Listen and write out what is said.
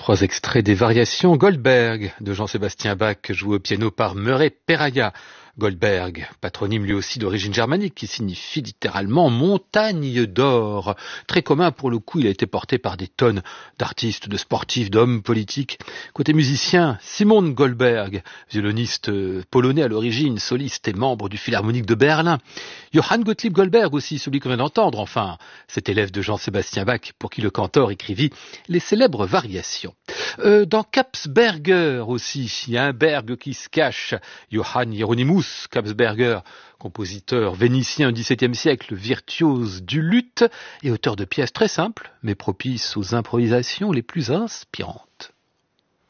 Trois extraits des variations Goldberg de Jean-Sébastien Bach, joué au piano par Murray Peraya. Goldberg, patronyme lui aussi d'origine germanique, qui signifie littéralement montagne d'or. Très commun pour le coup, il a été porté par des tonnes d'artistes, de sportifs, d'hommes politiques. Côté musicien, Simon Goldberg, violoniste polonais à l'origine, soliste et membre du Philharmonique de Berlin. Johann Gottlieb Goldberg aussi, celui qu'on vient d'entendre, enfin, cet élève de Jean-Sébastien Bach, pour qui le cantor écrivit les célèbres variations. Dans Kapsberger aussi, il y a un berg qui se cache, Johann Hieronymus Kapsberger, compositeur vénitien du XVIIe siècle, virtuose du luth et auteur de pièces très simples, mais propices aux improvisations les plus inspirantes.